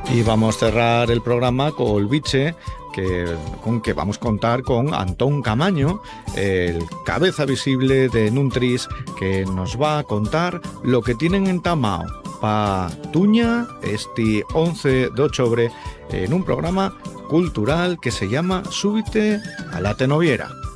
Y vamos a cerrar el programa con el biche con que vamos a contar con Antón Camaño, el cabeza visible de Nuntris, que nos va a contar lo que tienen en Tamao pa Tuña este 11 de octubre en un programa cultural que se llama Súbite a la Tenoviera.